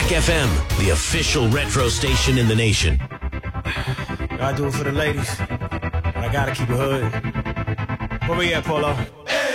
Rock FM, the official retro station in the nation. I do it for the ladies, but I gotta keep it hood. Where we at, Polo?